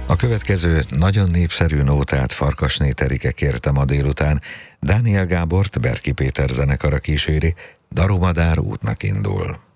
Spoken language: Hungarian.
A következő nagyon népszerű nótát Farkasné Terike kérte ma délután. Dániel Gábort Berki Péter zenekara kíséri, Darumadár útnak indul.